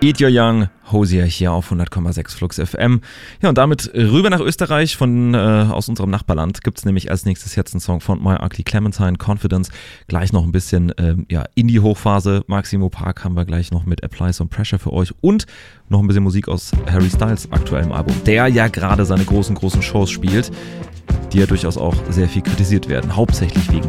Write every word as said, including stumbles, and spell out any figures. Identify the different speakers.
Speaker 1: Eat Your Young, Hosier hier auf hundert Komma sechs Flux F M. Ja, und damit rüber nach Österreich von äh, aus unserem Nachbarland. Gibt es nämlich als nächstes jetzt einen Song von My Ugly Clementine, Confidence. Gleich noch ein bisschen ähm, ja, Indie-Hochphase. Maximo Park haben wir gleich noch mit Apply Some Pressure für euch. Und noch ein bisschen Musik aus Harry Styles aktuellem Album, der ja gerade seine großen, großen Shows spielt, die ja durchaus auch sehr viel kritisiert werden. Hauptsächlich wegen